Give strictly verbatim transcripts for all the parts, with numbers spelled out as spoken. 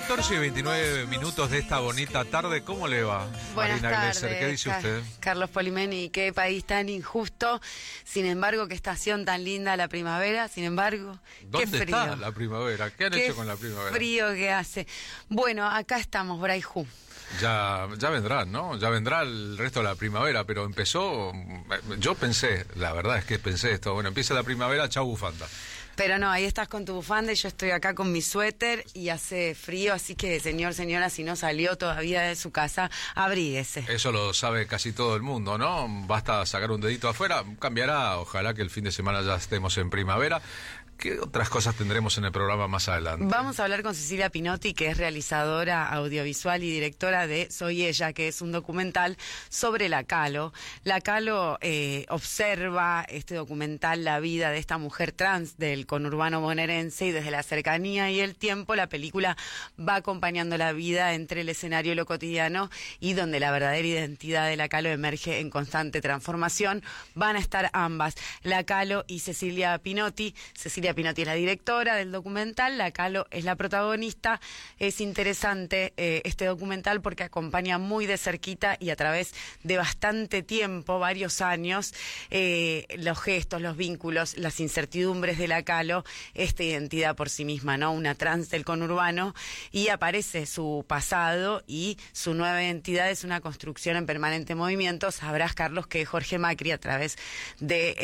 catorce y veintinueve minutos de esta bonita tarde. ¿Cómo le va, Buenas Marina tardes, Glesser? ¿Qué dice Car- usted? Carlos Polimeni, qué país tan injusto. Sin embargo, qué estación tan linda la primavera. Sin embargo, qué ¿Dónde frío. está la primavera? ¿Qué han Qué hecho con la primavera? frío que hace. Bueno, acá estamos, Braijú. Ya, ya vendrán, ¿no? Ya vendrá el resto de la primavera, pero empezó... Yo pensé, la verdad es que pensé esto, bueno, empieza la primavera, chau bufanda. Pero no, ahí estás con tu bufanda y yo estoy acá con mi suéter y hace frío, así que señor, señora, si no salió todavía de su casa, abríguese. Eso lo sabe casi todo el mundo, ¿no? Basta sacar un dedito afuera, cambiará, ojalá que el fin de semana ya estemos en primavera. ¿Qué otras cosas tendremos en el programa más adelante? Vamos a hablar con Cecilia Pinotti, que es realizadora audiovisual y directora de Soy Ella, que es un documental sobre la Calo. La Calo eh, observa este documental la vida de esta mujer trans del conurbano bonaerense, y desde la cercanía y el tiempo la película va acompañando la vida entre el escenario y lo cotidiano, y donde la verdadera identidad de la Calo emerge en constante transformación. Van a estar ambas, la Calo y Cecilia Pinotti. Cecilia Pinotti es la directora del documental, la Calo es la protagonista. Es interesante eh, este documental porque acompaña muy de cerquita y a través de bastante tiempo, varios años, eh, los gestos, los vínculos, las incertidumbres de la Calo, esta identidad por sí misma, ¿no? Una trans del conurbano, y aparece su pasado y su nueva identidad. Es una construcción en permanente movimiento. Sabrás, Carlos, que Jorge Macri, a través de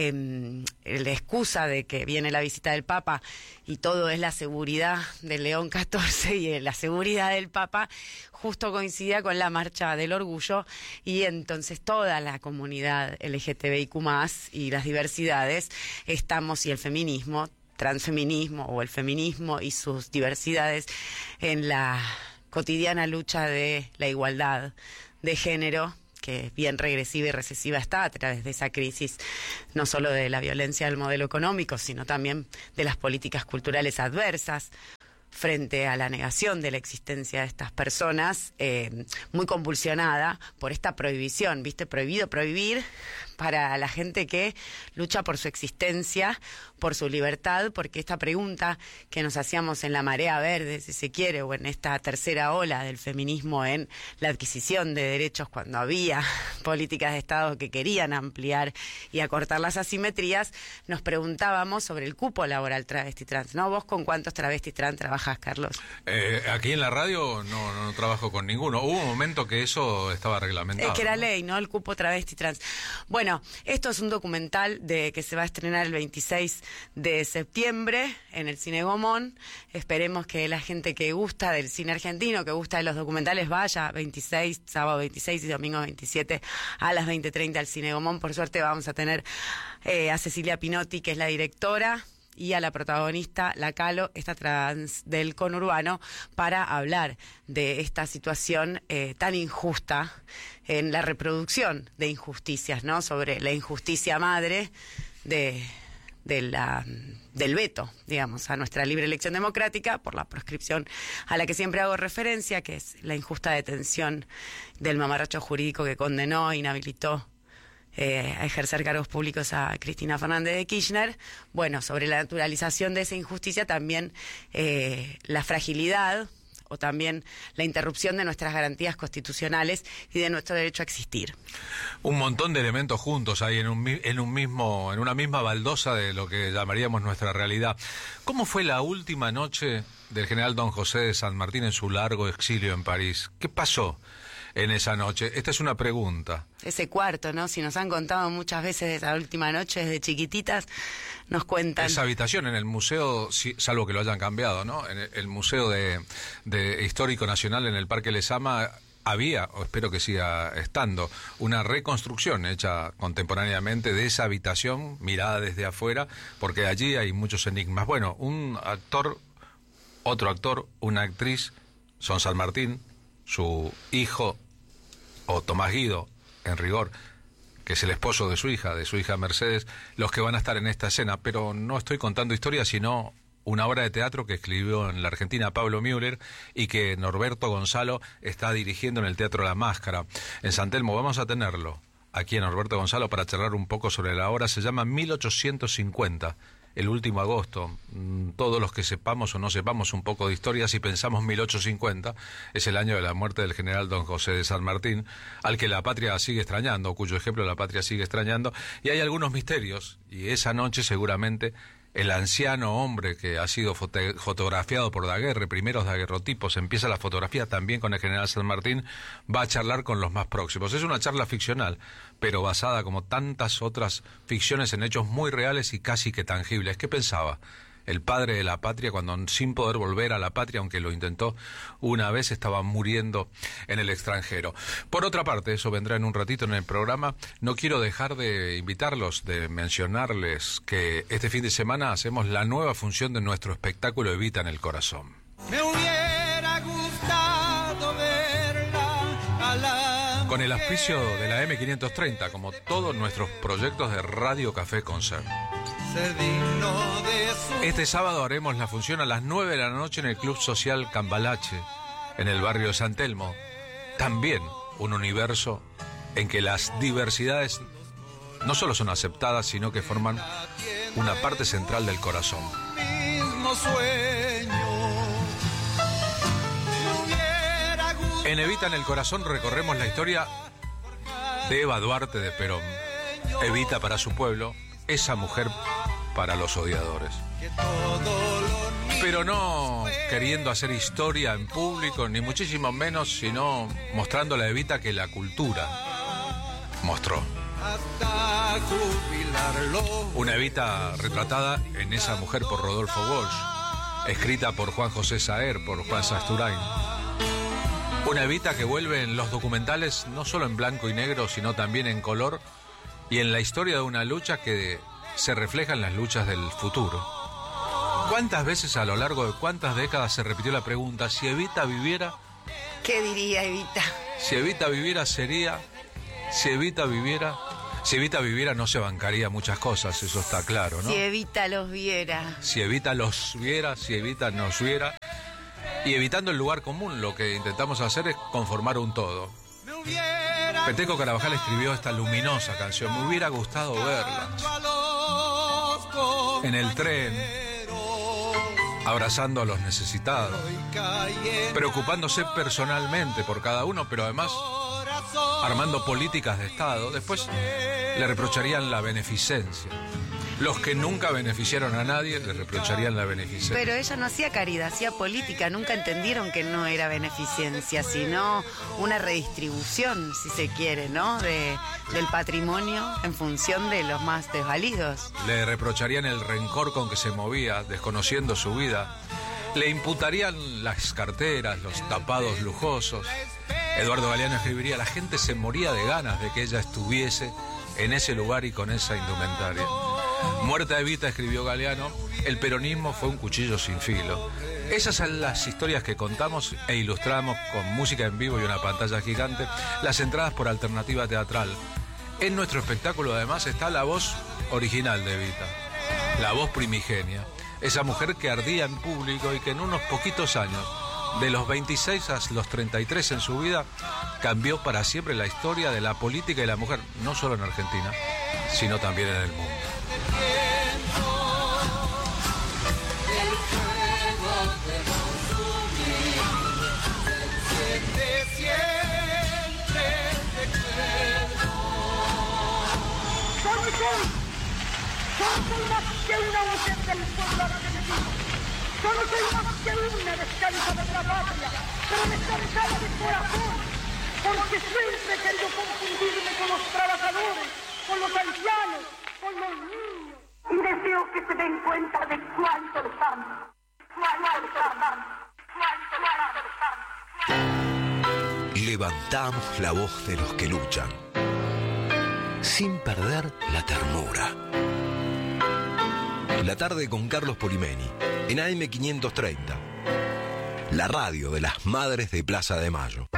eh, la excusa de que viene la visita del Papa y todo es la seguridad de León catorce y la seguridad del Papa, justo coincidía con la marcha del orgullo, y entonces toda la comunidad L G T B I Q más, y las diversidades estamos, y el feminismo, transfeminismo o el feminismo y sus diversidades, en la cotidiana lucha de la igualdad de género, que bien regresiva y recesiva está a través de esa crisis, no solo de la violencia del modelo económico, sino también de las políticas culturales adversas frente a la negación de la existencia de estas personas, eh, muy convulsionada por esta prohibición, ¿viste? Prohibido prohibir para la gente que lucha por su existencia, por su libertad, porque esta pregunta que nos hacíamos en la marea verde, si se quiere, o en esta tercera ola del feminismo en la adquisición de derechos, cuando había políticas de Estado que querían ampliar y acortar las asimetrías, nos preguntábamos sobre el cupo laboral travesti trans, ¿no? ¿Vos con cuántos travestis trans trabajás, Carlos? Eh, aquí en la radio no, no, no trabajo con ninguno. Hubo un momento que eso estaba reglamentado. Es que era ¿no? ley, ¿no? El cupo travesti trans. Bueno, esto es un documental de que se va a estrenar el veintiséis de septiembre en el Cine Gomón. Esperemos que la gente que gusta del cine argentino, que gusta de los documentales, vaya veintiséis, sábado veintiséis y domingo veintisiete a las veinte treinta al Cine Gomón. Por suerte vamos a tener eh, a Cecilia Pinotti, que es la directora, y a la protagonista, la Calo, esta trans del conurbano, para hablar de esta situación eh, tan injusta en la reproducción de injusticias, ¿no? Sobre la injusticia madre de, de la, del veto, digamos, a nuestra libre elección democrática por la proscripción a la que siempre hago referencia, que es la injusta detención del mamarracho jurídico que condenó e inhabilitó Eh, a ejercer cargos públicos a Cristina Fernández de Kirchner. Bueno, sobre la naturalización de esa injusticia, también eh, la fragilidad o también la interrupción de nuestras garantías constitucionales y de nuestro derecho a existir. Un montón de elementos juntos ahí en un, en un mismo, en una misma baldosa de lo que llamaríamos nuestra realidad. ¿Cómo fue la última noche del general Don José de San Martín en su largo exilio en París? ¿Qué pasó en esa noche? Esta es una pregunta. Ese cuarto, ¿no? Si nos han contado muchas veces de esa última noche desde chiquititas, nos cuentan. Esa habitación en el museo, salvo que lo hayan cambiado, ¿no? En el, el Museo de, de Histórico Nacional en el Parque Lezama había, o espero que siga estando, una reconstrucción hecha contemporáneamente de esa habitación, mirada desde afuera, porque allí hay muchos enigmas. Bueno, un actor, otro actor, una actriz, son San Martín, su hijo, o Tomás Guido, en rigor, que es el esposo de su hija, de su hija Mercedes, los que van a estar en esta escena. Pero no estoy contando historias, sino una obra de teatro que escribió en la Argentina Pablo Müller y que Norberto Gonzalo está dirigiendo en el Teatro La Máscara, en San Telmo. Vamos a tenerlo aquí en Norberto Gonzalo para charlar un poco sobre la obra. Se llama mil ochocientos cincuenta. el último agosto. Todos los que sepamos o no sepamos un poco de historia, si pensamos mil ochocientos cincuenta, es el año de la muerte del general don José de San Martín, al que la patria sigue extrañando, cuyo ejemplo la patria sigue extrañando, y hay algunos misterios, y esa noche seguramente el anciano hombre que ha sido foto fotografiado por Daguerre, primeros daguerrotipos, empieza la fotografía también con el general San Martín, va a charlar con los más próximos. Es una charla ficcional, pero basada como tantas otras ficciones en hechos muy reales y casi que tangibles. ¿Qué pensaba el padre de la patria cuando, sin poder volver a la patria, aunque lo intentó una vez, estaba muriendo en el extranjero? Por otra parte, eso vendrá en un ratito en el programa, no quiero dejar de invitarlos, de mencionarles que este fin de semana hacemos la nueva función de nuestro espectáculo Evita en el Corazón. Me hubiera gustado verla a la con el auspicio de la eme quinientos treinta, como todos nuestros proyectos de Radio Café Concert. Este sábado haremos la función a las nueve de la noche en el Club Social Cambalache, en el barrio de San Telmo. También un universo en que las diversidades no solo son aceptadas, sino que forman una parte central del corazón. En Evita en el Corazón recorremos la historia de Eva Duarte de Perón. Evita para su pueblo, esa mujer para los odiadores. Pero no queriendo hacer historia en público, ni muchísimo menos, sino mostrando la Evita que la cultura mostró. Una Evita retratada en Esa mujer por Rodolfo Walsh, escrita por Juan José Saer, por Juan Sasturain. Una Evita que vuelve en los documentales no solo en blanco y negro, sino también en color, y en la historia de una lucha que se refleja en las luchas del futuro. ¿Cuántas veces a lo largo de cuántas décadas se repitió la pregunta, si Evita viviera? ¿Qué diría Evita? Si Evita viviera sería, si Evita viviera, si Evita viviera no se bancaría muchas cosas, eso está claro, ¿no? Si Evita los viera. Si Evita los viera, si Evita nos viera. Y evitando el lugar común, lo que intentamos hacer es conformar un todo. Peteco Carabajal escribió esta luminosa canción, me hubiera gustado verla en el tren, abrazando a los necesitados, preocupándose personalmente por cada uno, pero además armando políticas de Estado. Después le reprocharían la beneficencia. Los que nunca beneficiaron a nadie le reprocharían la beneficencia. Pero ella no hacía caridad, hacía política. Nunca entendieron que no era beneficencia, sino una redistribución, si se quiere, ¿no? De, del patrimonio en función de los más desvalidos. Le reprocharían el rencor con que se movía, desconociendo su vida. Le imputarían las carteras, los tapados lujosos. Eduardo Galeano escribiría, la gente se moría de ganas de que ella estuviese en ese lugar y con esa indumentaria. Muerta Evita, escribió Galeano, el peronismo fue un cuchillo sin filo. Esas son las historias que contamos e ilustramos con música en vivo y una pantalla gigante, las entradas por alternativa teatral. En nuestro espectáculo además está la voz original de Evita, la voz primigenia, esa mujer que ardía en público y que en unos poquitos años, de los veintiséis a los treinta y tres en su vida, cambió para siempre la historia de la política y la mujer, no solo en Argentina, sino también en el mundo. Yo no soy más que una mujer del pueblo argentino. Yo no soy más que una descansada de la patria, pero descansada de corazón, porque siempre he querido confundirme con los trabajadores, con los ancianos, con los niños. Y deseo que se den cuenta de cuánto les amo, cuánto les amo, cuánto les amo. Levantamos la voz de los que luchan, sin perder la ternura. La tarde con Carlos Polimeni, en A M quinientos treinta, la radio de las madres de Plaza de Mayo.